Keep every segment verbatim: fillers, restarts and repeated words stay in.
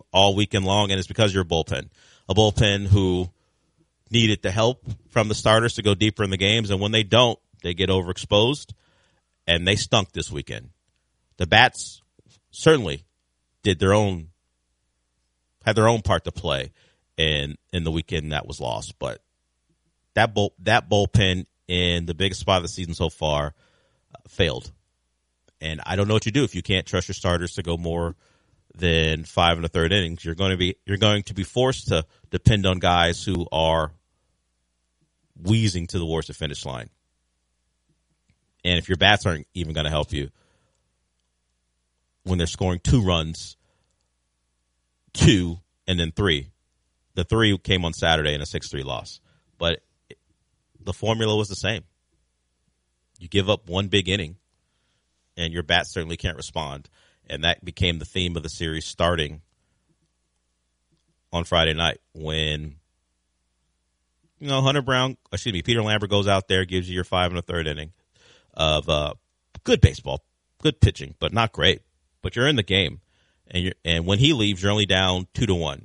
all weekend long, and it's because you're a bullpen. A bullpen who needed the help from the starters to go deeper in the games, and when they don't, they get overexposed, and they stunk this weekend. The bats certainly did their own, had their own part to play in in the weekend that was lost, but that bull, that bullpen in the biggest spot of the season so far uh, failed. And I don't know what you do if you can't trust your starters to go more than five and a third innings. You're going to be you're going to be forced to depend on guys who are wheezing to the towards the finish line. And if your bats aren't even going to help you when they're scoring two runs, two and then three, the three came on Saturday in a six three loss. But the formula was the same. You give up one big inning, and your bats certainly can't respond. And that became the theme of the series starting on Friday night when, you know, Hunter Brown, excuse me, Peter Lambert goes out there, gives you your five and a third inning of uh, good baseball, good pitching, but not great. But you're in the game, and you're, and when he leaves, you're only down two to one.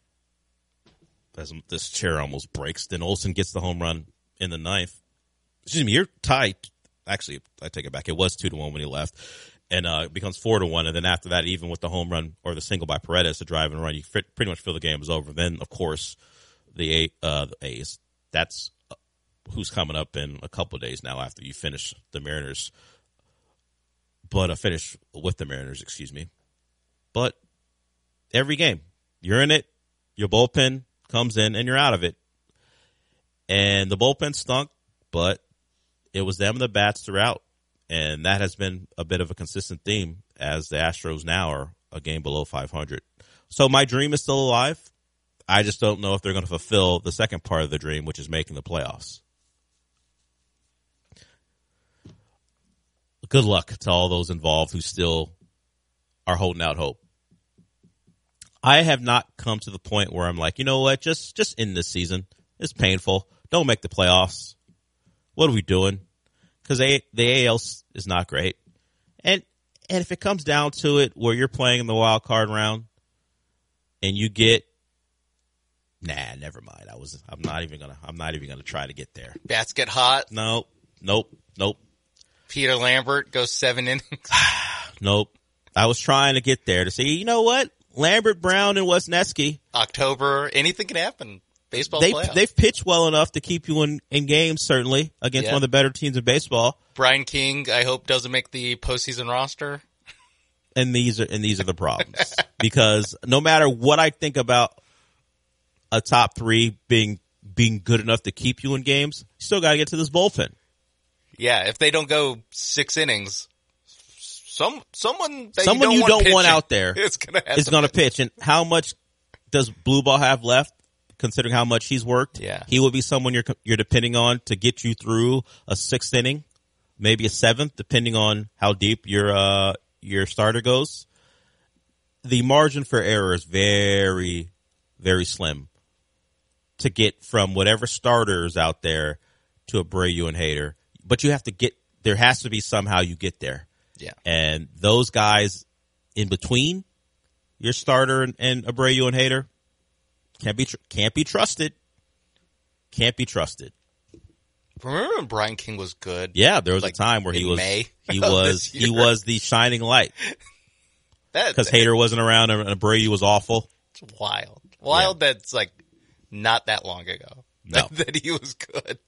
As this chair almost breaks, then Olson gets the home run in the ninth. Excuse me, you're tied. Actually, I take it back. It was two to one when he left, and uh, it becomes four to one. And then after that, even with the home run or the single by Paredes to drive and run, you fit, pretty much feel the game is over. Then, of course, the, uh, the A's. That's who's coming up in a couple of days now after you finish the Mariners, but a uh, finish with the Mariners. Excuse me. But every game, you're in it. Your bullpen comes in, and you're out of it. And the bullpen stunk, but it was them and the bats throughout. And that has been a bit of a consistent theme as the Astros now are a game below five hundred. So my dream is still alive. I just don't know if they're going to fulfill the second part of the dream, which is making the playoffs. Good luck to all those involved who still are holding out hope. I have not come to the point where I'm like, you know what, just just end this season. It's painful. Don't make the playoffs. What are we doing? Because the A L is not great. And and if it comes down to it where you're playing in the wild card round and you get, nah, never mind. I was I'm not even gonna I'm not even gonna try to get there. Bats get hot. Nope. Nope. Nope. Peter Lambert goes seven innings. Nope. I was trying to get there to see, you know what? Lambert, Brown, and Wesneski. October, anything can happen. Baseball they, playoffs. They've pitched well enough to keep you in, in games, certainly, against yeah. one of the better teams in baseball. Brian King, I hope, doesn't make the postseason roster. And these are and these are the problems. Because no matter what I think about a top three being being good enough to keep you in games, you still got to get to this bullpen. Yeah, if they don't go six innings, some someone that someone you don't, you want, don't want out there is going to is going to pitch. And how much does Blue Ball have left? Considering how much he's worked, yeah. he will be someone you're you're depending on to get you through a sixth inning, maybe a seventh, depending on how deep your uh, your starter goes. The margin for error is very, very slim to get from whatever starters out there to Abreu and Hader. But you have to get there has to be somehow you get there. Yeah, and those guys in between your starter and, and Abreu and Hader. Can't be tr- can't be trusted. Can't be trusted. Remember when Brian King was good? Yeah, there was like a time where he was May he was he was the shining light. Because Hader wasn't around and Abreu was awful. It's wild, wild. Yeah. That's like not that long ago. No. That, that he was good.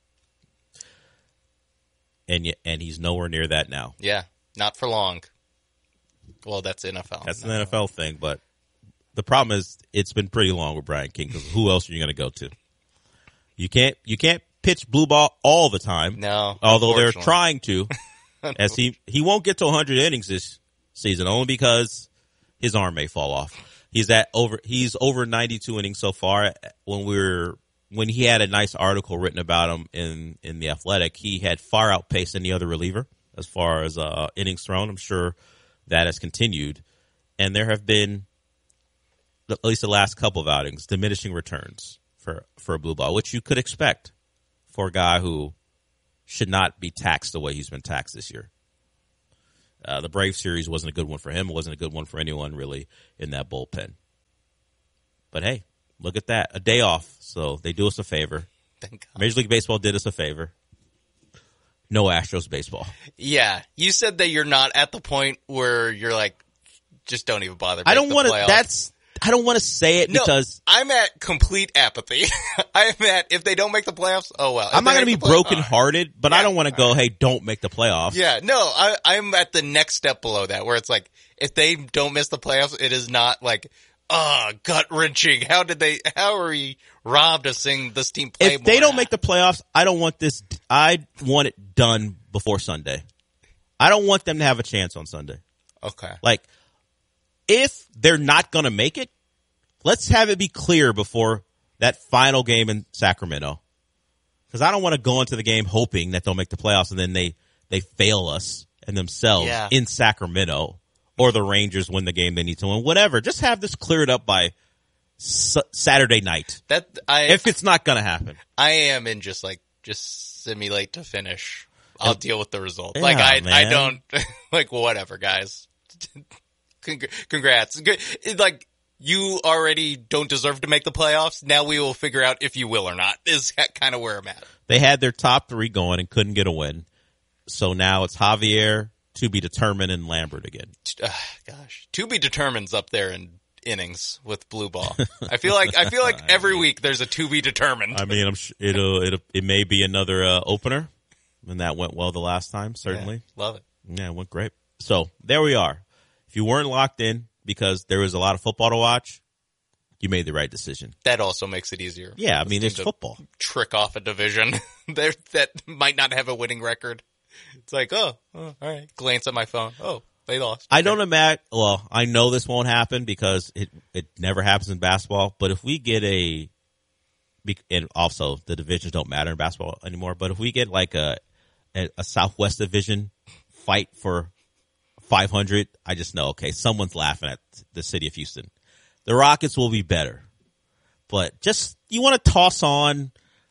And yet, and he's nowhere near that now. Yeah, not for long. Well, that's N F L. That's an N F L thing, but. The problem is it's been pretty long with Brian King because who else are you going to go to? You can't you can't pitch blue ball all the time. No, although they're trying to, as he he won't get to one hundred innings this season only because his arm may fall off. He's at over he's over ninety-two innings so far. When we were when he had a nice article written about him in in the Athletic, he had far outpaced any other reliever as far as uh, innings thrown. I'm sure that has continued, and there have been. At least the last couple of outings, diminishing returns for, for a blue ball, which you could expect for a guy who should not be taxed the way he's been taxed this year. Uh, the Brave series wasn't a good one for him. It wasn't a good one for anyone really in that bullpen. But hey, look at that. A day off. So they do us a favor. Thank God. Major League Baseball did us a favor. No Astros baseball. Yeah. You said that you're not at the point where you're like, just don't even bother. I don't want to, that's, I don't want to say it no, because I'm at complete apathy. I am at, if they don't make the playoffs, oh well. If I'm not going to be play- broken hearted, but yeah, I don't want to go, right. hey, don't make the playoffs. Yeah, no, I, I'm at the next step below that where it's like, if they don't miss the playoffs, it is not like, oh, gut wrenching. How did they, how are we robbed of seeing this team play If more? they don't make the playoffs, I don't want this, I want it done before Sunday. I don't want them to have a chance on Sunday. Okay. Like, if they're not going to make it, let's have it be clear before that final game in Sacramento. Because I don't want to go into the game hoping that they'll make the playoffs and then they, they fail us and themselves Yeah. in Sacramento, or the Rangers win the game they need to win. Whatever. Just have this cleared up by S- Saturday night. That, I, If it's not going to happen. I am in just like, just simulate to finish. I'll deal with the result. Yeah, like, I, man. I don't, like, whatever, guys. Cong- Congrats. Good. It, like, you already don't deserve to make the playoffs. Now we will figure out if you will or not, is kind of where I'm at. They had their top three going and couldn't get a win. So now it's Javier, to be determined, and Lambert again. Uh, gosh, to be determine's up there in innings with blue ball. I feel like I feel like every week there's a to be determined. I mean, I'm sh- it'll, it'll it may be another uh, opener, and that went well the last time. Certainly, Yeah, love it. yeah, it went great. So there we are. If you weren't locked in because there was a lot of football to watch, you made the right decision. That also makes it easier. Yeah, I mean, Seems it's to football. Trick off a division there that might not have a winning record. It's like, oh, oh, all right. Glance at my phone. Oh, they lost. I don't imagine. Well, I know this won't happen because it it never happens in basketball. But if we get a, and also the divisions don't matter in basketball anymore. But if we get like a a, a Southwest Division fight for five hundred, I just know, okay, someone's laughing at the city of Houston. The Rockets will be better, but just you want to toss on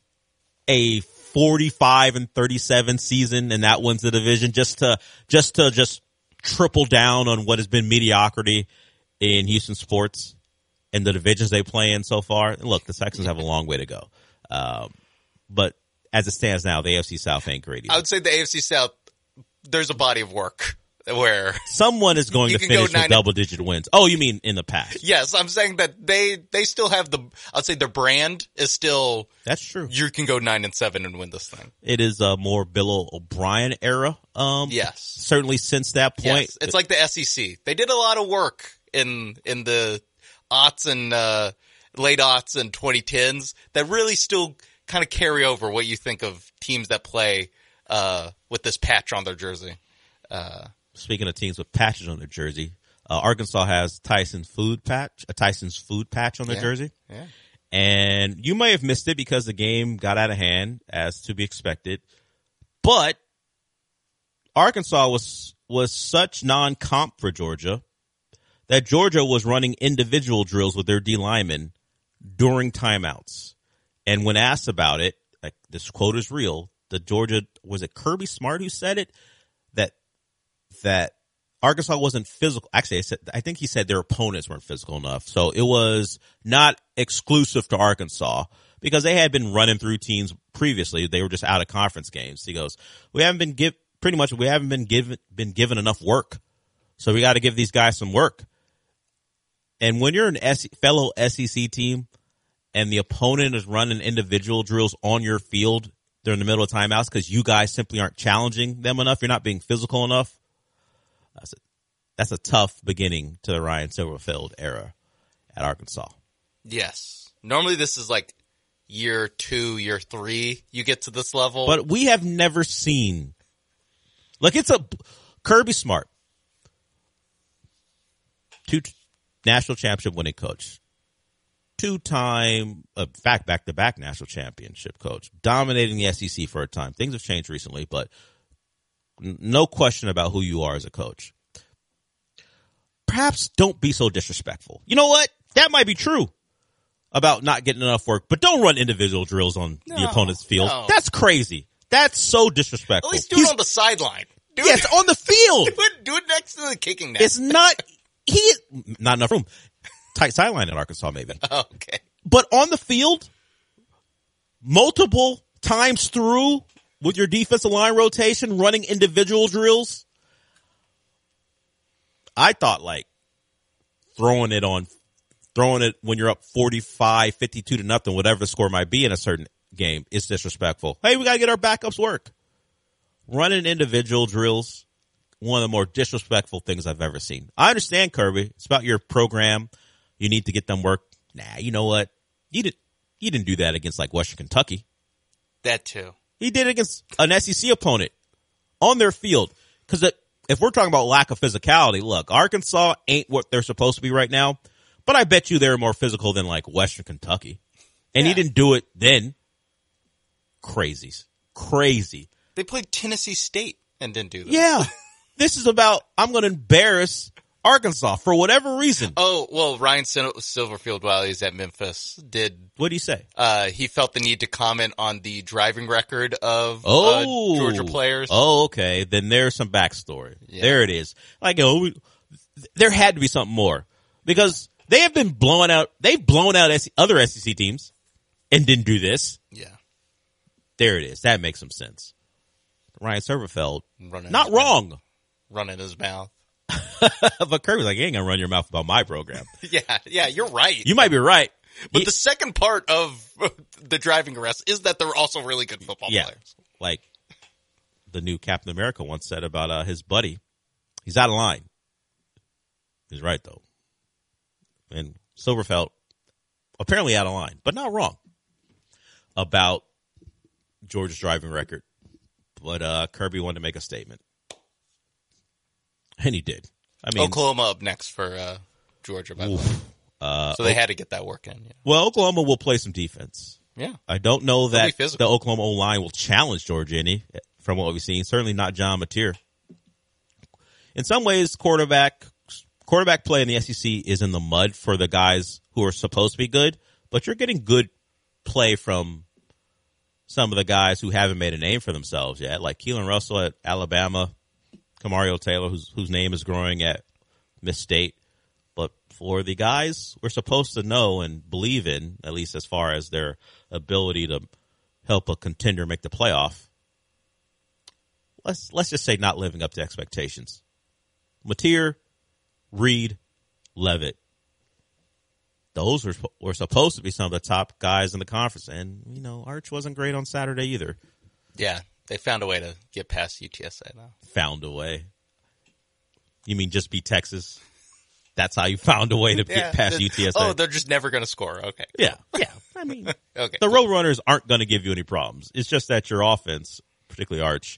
a forty-five and thirty-seven season and that wins the division just to just to just triple down on what has been mediocrity in Houston sports and the divisions they play in so far. And look, the Texans have a long way to go, um, but as it stands now, the A F C South ain't great either. I would say the A F C South, there's a body of work where someone is going You to can go finish with nine- double-digit wins. Oh, you mean in the past? yes, I'm saying that they they still have the. I'd say their brand is still. That's true. You can go nine and seven and win this thing. It is a more Bill O'Brien era. Um, Yes. certainly since that point. Yes, it's like the S E C. They did a lot of work in in the aughts and uh, late aughts and twenty tens that really still kind of carry over what you think of teams that play uh, with this patch on their jersey. Uh, Speaking of teams with patches on their jersey, uh, Arkansas has Tyson's food patch, a Tyson's food patch on their Yeah. jersey. yeah. And you may have missed it because the game got out of hand, as to be expected. But Arkansas was was such non-comp for Georgia that Georgia was running individual drills with their D linemen during timeouts. And when asked about it, like this quote is real, the Georgia, was it Kirby Smart who said it? That that Arkansas wasn't physical. Actually, I, said, I think he said their opponents weren't physical enough. So it was not exclusive to Arkansas because they had been running through teams previously. They were just out of conference games. He goes, we haven't been give pretty much we haven't been given been given enough work. So we got to give these guys some work. And when you're an S- fellow S E C team and the opponent is running individual drills on your field during the middle of timeouts because you guys simply aren't challenging them enough, you're not being physical enough. That's a, that's a tough beginning to the Ryan Silverfield era at Arkansas. Yes. Normally this is like year two, year three, you get to this level. But we have never seen, like it's a Kirby Smart, two national championship winning coach, two-time, in fact, back-to-back national championship coach, dominating the S E C for a time. Things have changed recently, but no question about who you are as a coach. Perhaps don't be so disrespectful. You know what? That might be true about not getting enough work, but don't run individual drills on No, the opponent's field. no. That's crazy. That's so disrespectful. At least do He's- it on the sideline. Do yes, it, on the field. do it, do it next to the kicking net. It's not, he, not enough room. tight sideline in Arkansas, maybe. Okay. But on the field, multiple times through with your defensive line rotation, running individual drills, I thought like throwing it on, throwing it when you're up forty-five, fifty-two to nothing, whatever the score might be in a certain game, is disrespectful. Hey, we got to get our backups work. Running individual drills, one of the more disrespectful things I've ever seen. I understand, Kirby. It's about your program. You need to get them work. Nah, you know what? You didn't, you didn't do that against like Western Kentucky. That too. He did it against an S E C opponent on their field. Because if we're talking about lack of physicality, look, Arkansas ain't what they're supposed to be right now. But I bet you they're more physical than like Western Kentucky. And yeah. He didn't do it then. Crazies. Crazy. They played Tennessee State and didn't do that. Yeah. This is about, I'm going to embarrass Arkansas for whatever reason. Oh, well, Ryan Sil- Silverfield, while he's at Memphis, did. What did he say? Uh, he felt the need to comment on the driving record of oh. uh, Georgia players. Oh, okay. Then there's some backstory. Yeah. There it is. Like, oh, we, there had to be something more. Because they have been blowing out, they've blown out S- other S E C teams and didn't do this. Yeah. There it is. That makes some sense. Ryan Silverfield, running not wrong. Mouth. Running his mouth. But Kirby's like, you ain't gonna run your mouth about my program. yeah, yeah, you're right. You might be right. But he, the second part of the driving arrest is that they're also really good football yeah, players. Like the new Captain America once said about uh, his buddy. He's out of line. He's right, though. And Silverfield, apparently out of line, but not wrong about Georgia's driving record. But uh, Kirby wanted to make a statement. And he did. I mean, Oklahoma up next for uh, Georgia, by the way. Uh, so they had to get that work in. Yeah. Well, Oklahoma will play some defense. Yeah. I don't know that the Oklahoma O-line will challenge Georgia any from what we've seen. Certainly not John Mateer. In some ways, quarterback quarterback play in the S E C is in the mud for the guys who are supposed to be good, but you're getting good play from some of the guys who haven't made a name for themselves yet, like Keelan Russell at Alabama, Kamario Taylor, whose whose name is growing at Miss State. But for the guys we're supposed to know and believe in, at least as far as their ability to help a contender make the playoff, let's let's just say not living up to expectations. Mateer, Reed, Levitt. Those were, were supposed to be some of the top guys in the conference. And, you know, Arch wasn't great on Saturday either. Yeah, they found a way to get past U T S A now. Found a way. You mean just beat Texas? That's how you found a way to yeah, get past the, U T S A? Oh, they're just never going to score. Okay. Cool. Yeah, yeah. I mean, okay, the cool. Roadrunners aren't going to give you any problems. It's just that your offense, particularly Arch,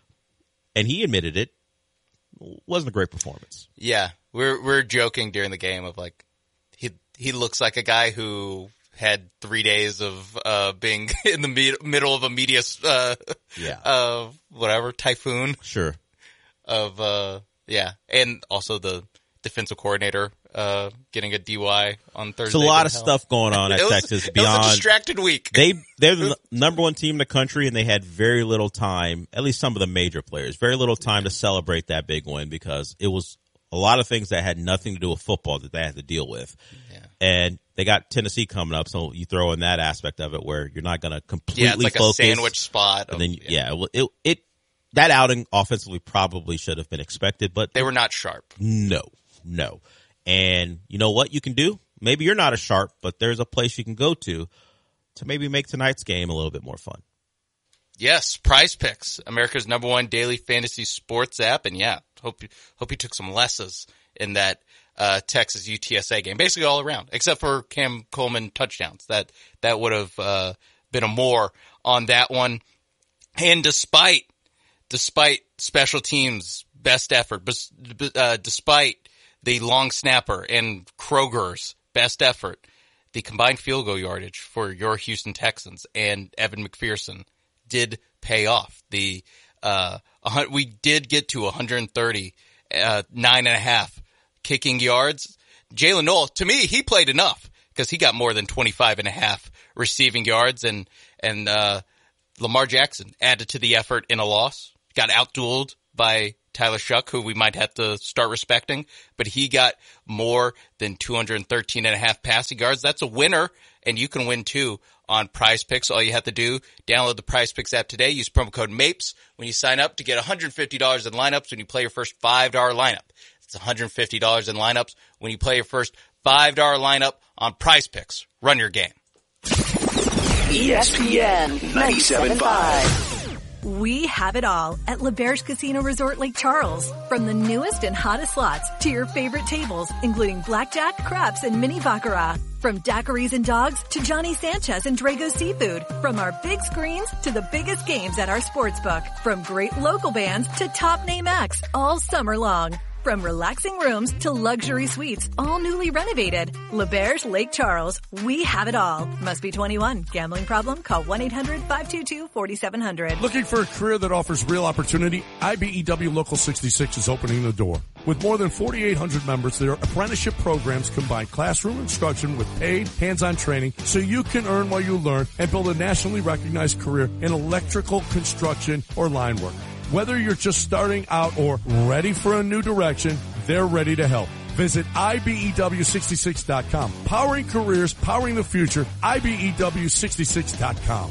and he admitted it, wasn't a great performance. Yeah, we're we're joking during the game of like, he he looks like a guy who had three days of uh, being in the me- middle of a media, uh, yeah, uh, whatever typhoon. Sure. Of uh, yeah, and also the defensive coordinator uh, getting a D Y on Thursday. There's a lot of stuff going on at it was, Texas. It beyond, was a distracted week. They they're the number one team in the country, and they had very little time. At least some of the major players, very little time to celebrate that big win because it was a lot of things that had nothing to do with football that they had to deal with. Yeah. And they got Tennessee coming up, so you throw in that aspect of it where you're not going to completely yeah, it's like focus. a sandwich spot. Of, and then yeah, yeah, it it that outing offensively probably should have been expected, but they were not sharp. No, no. And you know what you can do? Maybe you're not a sharp, but there's a place you can go to to maybe make tonight's game a little bit more fun. Yes, Prize Picks, America's number one daily fantasy sports app, and yeah, hope you hope you took some lessons in that uh, Texas U T S A game, basically all around, except for Cam Coleman touchdowns. That that would have uh, been a more on that one. And despite despite special teams' best effort, bes, uh, despite the long snapper and Kroger's best effort, the combined field goal yardage for your Houston Texans and Evan McPherson did pay off. The uh, we did get to one hundred thirty, uh, nine and a half kicking yards. Jalen Noel, to me, he played enough because he got more than twenty-five and a half receiving yards, and and uh, Lamar Jackson added to the effort in a loss. Got outdueled by Tyler Shuck, who we might have to start respecting, but he got more than two hundred thirteen and a half passing yards. That's a winner, and you can win too on Prize Picks. All you have to do, download the Prize Picks app today. Use promo code MAPES when you sign up to get one hundred fifty dollars in lineups when you play your first five dollar lineup. It's one hundred fifty dollars in lineups when you play your first five dollar lineup on Prize Picks. Run your game. E S P N ninety-seven point five. We have it all at L'Auberge Casino Resort Lake Charles. From the newest and hottest slots to your favorite tables, including blackjack, craps, and mini baccarat. From daiquiris and dogs to Johnny Sanchez and Drago Seafood. From our big screens to the biggest games at our sportsbook. From great local bands to top name acts all summer long. From relaxing rooms to luxury suites, all newly renovated. L'Auberge Lake Charles. We have it all. Must be twenty-one. Gambling problem? Call one eight hundred five two two four seven zero zero. Looking for a career that offers real opportunity? I B E W Local sixty-six is opening the door. With more than forty-eight hundred members, their apprenticeship programs combine classroom instruction with paid, hands-on training so you can earn while you learn and build a nationally recognized career in electrical construction or line work. Whether you're just starting out or ready for a new direction, they're ready to help. Visit I B E W sixty-six dot com. Powering careers, powering the future, I B E W sixty-six dot com.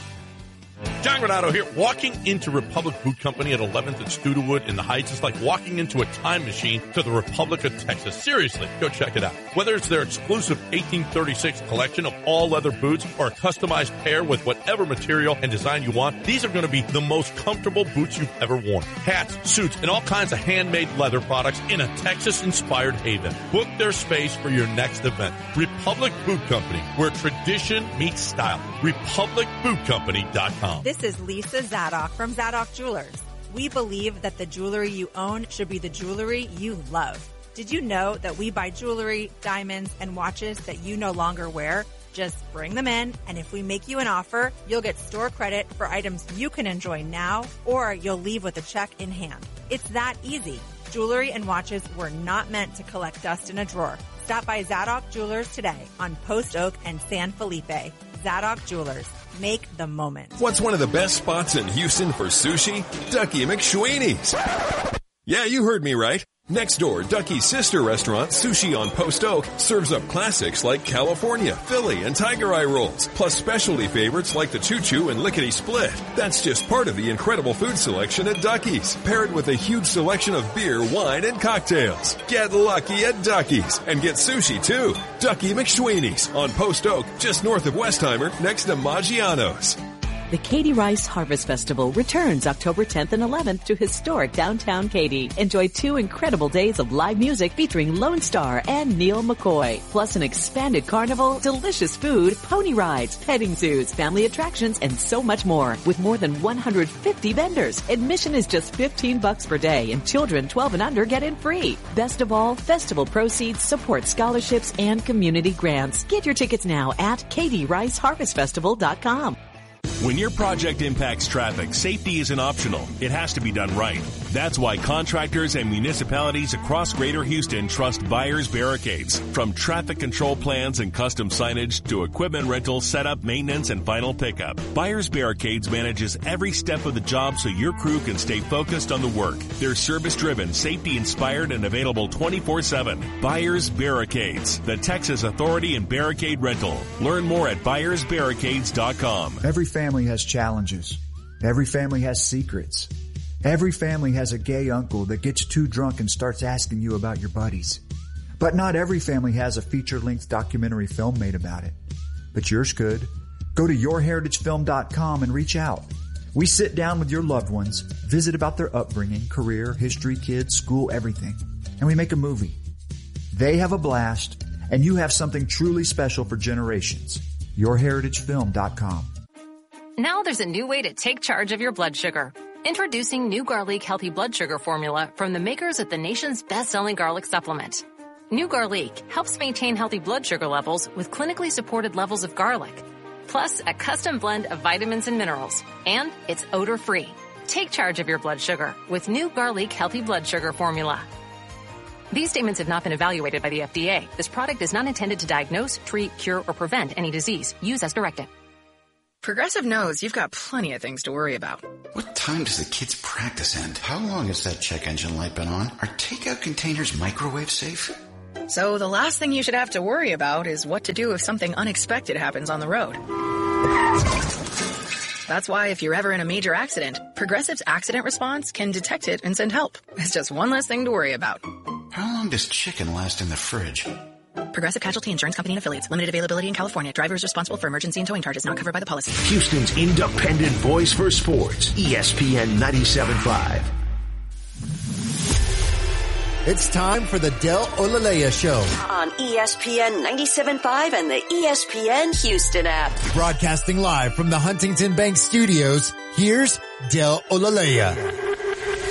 John Granato here. Walking into Republic Boot Company at eleventh and Studewood in the Heights is like walking into a time machine to the Republic of Texas. Seriously, go check it out. Whether it's their exclusive eighteen thirty-six collection of all leather boots or a customized pair with whatever material and design you want, these are going to be the most comfortable boots you've ever worn. Hats, suits, and all kinds of handmade leather products in a Texas-inspired haven. Book their space for your next event. Republic Boot Company, where tradition meets style. Republic Boot Company dot com. This is Lisa Zadok from Zadok Jewelers. We believe that the jewelry you own should be the jewelry you love. Did you know that we buy jewelry, diamonds, and watches that you no longer wear? Just bring them in, and if we make you an offer, you'll get store credit for items you can enjoy now, or you'll leave with a check in hand. It's that easy. Jewelry and watches were not meant to collect dust in a drawer. Stop by Zadok Jewelers today on Post Oak and San Felipe. Zadok Jewelers. Make the moment. What's one of the best spots in Houston for sushi? Ducky McSweeney's. Yeah, you heard me right. Next door, Ducky's sister restaurant, Sushi on Post Oak, serves up classics like California, Philly, and Tiger Eye rolls, plus specialty favorites like the Choo Choo and Lickety Split. That's just part of the incredible food selection at Ducky's, paired with a huge selection of beer, wine, and cocktails. Get lucky at Ducky's and get sushi too. Ducky McSweeney's on Post Oak, just north of Westheimer, next to Maggiano's. The Katy Rice Harvest Festival returns October tenth and eleventh to historic downtown Katy. Enjoy two incredible days of live music featuring Lone Star and Neil McCoy, plus an expanded carnival, delicious food, pony rides, petting zoos, family attractions, and so much more. With more than one hundred fifty vendors, admission is just fifteen bucks per day, and children twelve and under get in free. Best of all, festival proceeds support scholarships and community grants. Get your tickets now at katy rice harvest festival dot com. When your project impacts traffic, safety isn't optional. It has to be done right. That's why contractors and municipalities across Greater Houston trust Buyers Barricades. From traffic control plans and custom signage to equipment rental, setup, maintenance, and final pickup, Buyers Barricades manages every step of the job so your crew can stay focused on the work. They're service-driven, safety-inspired, and available twenty-four seven. Buyers Barricades, the Texas authority in barricade rental. Learn more at buyers barricades dot com. Every family has challenges. Every family has secrets. Every family has a gay uncle that gets too drunk and starts asking you about your buddies. But not every family has a feature-length documentary film made about it. But yours could. Go to your heritage film dot com and reach out. We sit down with your loved ones, visit about their upbringing, career, history, kids, school, everything. And we make a movie. They have a blast, and you have something truly special for generations. your heritage film dot com. Now there's a new way to take charge of your blood sugar. Introducing new Garlic Healthy Blood Sugar Formula from the makers of the nation's best-selling garlic supplement. New Garlic helps maintain healthy blood sugar levels with clinically supported levels of garlic, plus a custom blend of vitamins and minerals, and it's odor-free. Take charge of your blood sugar with new Garlic Healthy Blood Sugar Formula. These statements have not been evaluated by the F D A. This product is not intended to diagnose, treat, cure, or prevent any disease. Use as directed. Progressive knows you've got plenty of things to worry about. What time does the kids' practice end? How long has that check engine light been on? Are takeout containers microwave safe? So the last thing you should have to worry about is what to do if something unexpected happens on the road. That's why if you're ever in a major accident, Progressive's accident response can detect it and send help. It's just one less thing to worry about. How long does chicken last in the fridge? Progressive Casualty Insurance Company and Affiliates. Limited availability in California. Drivers responsible for emergency and towing charges not covered by the policy. Houston's independent voice for sports. E S P N ninety-seven point five. It's time for the Del Olaleya Show on E S P N ninety-seven point five and the E S P N Houston app. Broadcasting live from the Huntington Bank Studios, here's Del Olaleya.